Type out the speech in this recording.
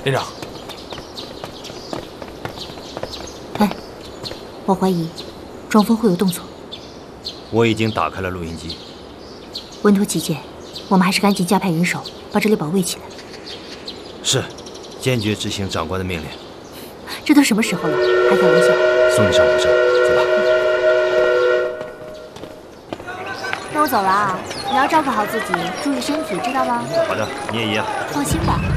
连长。 哎，我怀疑庄峰会有动作。 我已经打开了录音机。 稳妥起见，我们还是赶紧加派人手把这里保卫起来。 是，坚决执行长官的命令。 这都什么时候了，还开玩笑？ 送你上火车，走吧。 那我走了啊，你要照顾好自己，注意身体，知道吗？ 好的，你也一样。 放心吧。